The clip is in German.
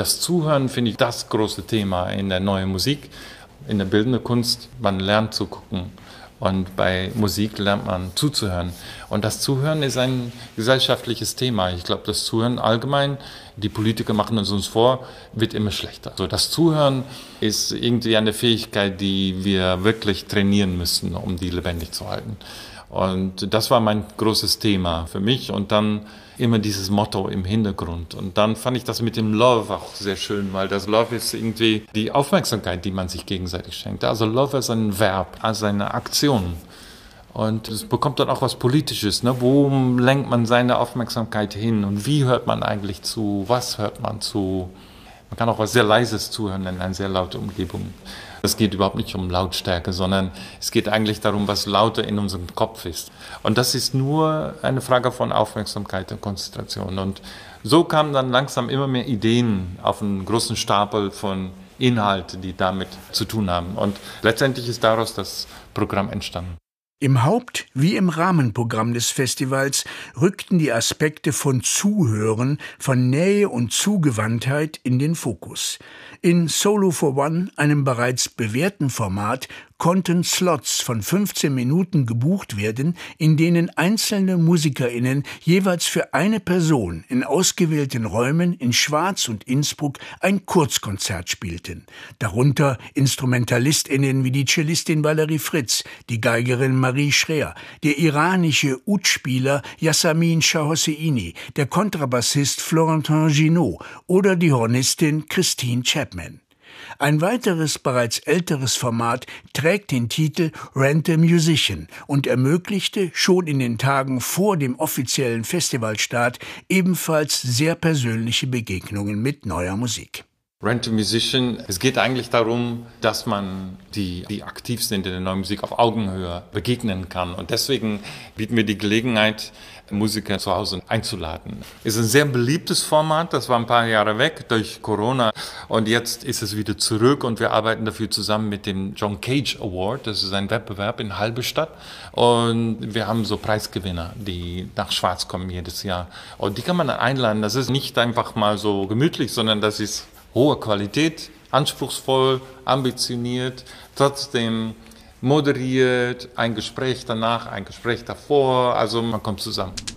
das Zuhören finde ich das große Thema in der neuen Musik, in der bildenden Kunst. Man lernt zu gucken. Und bei Musik lernt man zuzuhören. Und das Zuhören ist ein gesellschaftliches Thema. Ich glaube, das Zuhören allgemein, die Politiker machen es uns vor, wird immer schlechter. Also das Zuhören ist irgendwie eine Fähigkeit, die wir wirklich trainieren müssen, um die lebendig zu halten. Und das war mein großes Thema für mich. Und dann immer dieses Motto im Hintergrund. Und dann fand ich das mit dem Love auch sehr schön, weil das Love ist irgendwie die Aufmerksamkeit, die man sich gegenseitig schenkt. Also Love ist ein Verb, also eine Aktion. Und es bekommt dann auch was Politisches. Ne? Wo lenkt man seine Aufmerksamkeit hin? Und wie hört man eigentlich zu? Was hört man zu? Man kann auch was sehr Leises zuhören in einer sehr lauten Umgebung. Es geht überhaupt nicht um Lautstärke, sondern es geht eigentlich darum, was lauter in unserem Kopf ist. Und das ist nur eine Frage von Aufmerksamkeit und Konzentration. Und so kamen dann langsam immer mehr Ideen auf einen großen Stapel von Inhalten, die damit zu tun haben. Und letztendlich ist daraus das Programm entstanden. Im Haupt- wie im Rahmenprogramm des Festivals rückten die Aspekte von Zuhören, von Nähe und Zugewandtheit in den Fokus. In Solo for One, einem bereits bewährten Format, konnten Slots von 15 Minuten gebucht werden, in denen einzelne MusikerInnen jeweils für eine Person in ausgewählten Räumen in Schwarz und Innsbruck ein Kurzkonzert spielten. Darunter InstrumentalistInnen wie die Cellistin Valerie Fritz, die Geigerin Marie Schreer, der iranische Ud-Spieler Yasamin Shah-Hosseini, der Kontrabassist Florentin Ginaud oder die Hornistin Christine Chapman. Ein weiteres, bereits älteres Format trägt den Titel Rent a Musician und ermöglichte schon in den Tagen vor dem offiziellen Festivalstart ebenfalls sehr persönliche Begegnungen mit neuer Musik. Rent a Musician, es geht eigentlich darum, dass man die aktiv sind in der neuen Musik auf Augenhöhe begegnen kann. Und deswegen bieten wir die Gelegenheit, Musiker zu Hause einzuladen. Es ist ein sehr beliebtes Format, das war ein paar Jahre weg durch Corona. Und jetzt ist es wieder zurück und wir arbeiten dafür zusammen mit dem John Cage Award. Das ist ein Wettbewerb in Halberstadt. Und wir haben so Preisgewinner, die nach Schwarz kommen jedes Jahr. Und die kann man dann einladen. Das ist nicht einfach mal so gemütlich, sondern das ist hohe Qualität, anspruchsvoll, ambitioniert, trotzdem moderiert, ein Gespräch danach, ein Gespräch davor, also man kommt zusammen.